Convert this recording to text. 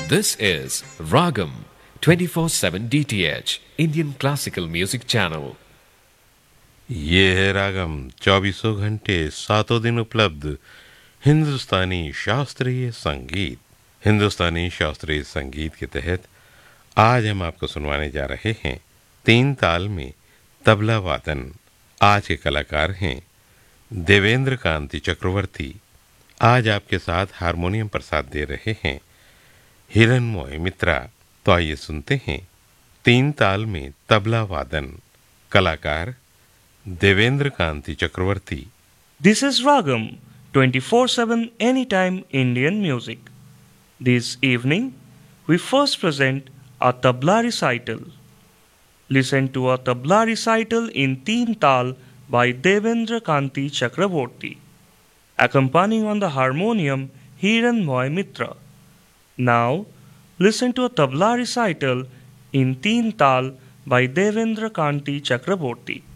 This is Ragam 24/7 DTH Indian Classical Music Channel. ये है रागम 24 सातों दिन उपलब्ध हिंदुस्तानी शास्त्रीय संगीत। हिंदुस्तानी शास्त्रीय संगीत के तहत आज हम आपको सुनवाने जा रहे हैं तीन ताल में तबला वादन। आज के कलाकार हैं देवेंद्र कांति चक्रवर्ती। आज आपके साथ हारमोनियम पर साथ दे रहे हैं हिरण्मय मित्रा। तो आइए सुनते हैं तीन ताल में तबला वादन। कलाकार देवेंद्र कांति चक्रवर्ती। This is Ragam 24/7 Anytime Indian Music. This evening, we first present a tabla recital. Listen to a tabla recital in Teen Tal by Devendra Kanti Chakraborty. Accompanying on the harmonium, Hiranmoy Mitra. Now, listen to a tabla recital in Teen Tal by Devendra Kanti Chakraborty.